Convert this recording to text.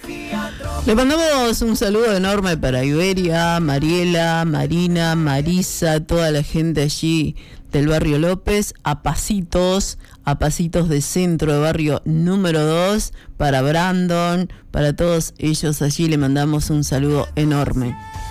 Le mandamos un saludo enorme para Iberia, Mariela, Marina, Marisa, toda la gente allí del barrio López, a pasitos de centro de barrio número 2, para Brandon, para todos ellos allí le mandamos un saludo enorme.